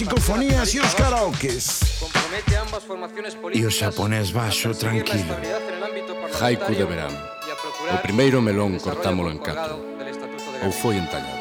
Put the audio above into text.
Psicofonías e os karaokes. E o xaponés baixo tranquilo. Haiku de verán. O primeiro melón cortámolo en 4. Ou foi entallado.